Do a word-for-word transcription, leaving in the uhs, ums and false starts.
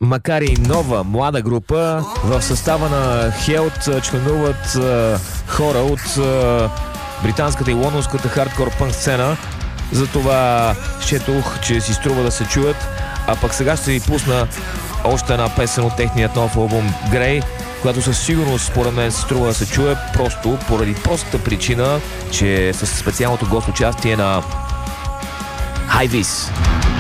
макар и нова, млада група, в състава на Held членуват а, хора от а, британската и лондонската хардкор пънк сцена. Затова счетох, че си струва да се чуят. А пък сега ще ви пусна още една песен от техният нов албум Grey, която със сигурност според мен се струва да се чуе, просто поради простата причина, че е с специалното гост участие на High Vis.